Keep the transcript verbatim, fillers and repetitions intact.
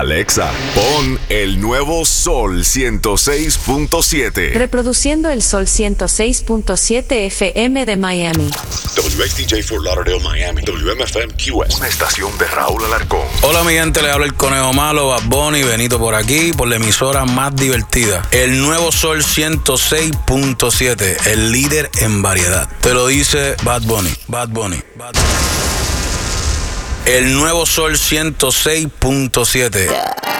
Alexa, pon el nuevo Sol ciento seis punto siete. Reproduciendo el Sol ciento seis punto siete F M de Miami. W X T J Fort Lauderdale, Miami. W M F M Q S. Una estación de Raúl Alarcón. Hola mi gente, le habla el Conejo Malo, Bad Bunny, Benito por aquí, por la emisora más divertida. El nuevo Sol ciento seis punto siete, el líder en variedad. Te lo dice Bad Bunny, Bad Bunny, Bad Bunny. El nuevo Sol ciento seis punto siete. Yeah.